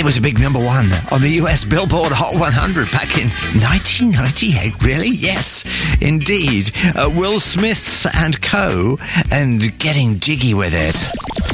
It was a big number one on the US Billboard Hot 100 back in 1998. Really? Yes, indeed. Will Smith's and Co. and Getting Jiggy with It.